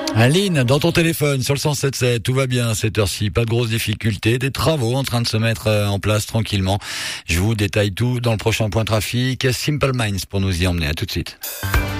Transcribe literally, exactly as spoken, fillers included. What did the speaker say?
Aline, dans ton téléphone, sur le cent sept sept, tout va bien à cette heure-ci, pas de grosses difficultés, des travaux en train de se mettre en place tranquillement. Je vous détaille tout dans le prochain point trafic. Simple Minds pour nous y emmener, à tout de suite.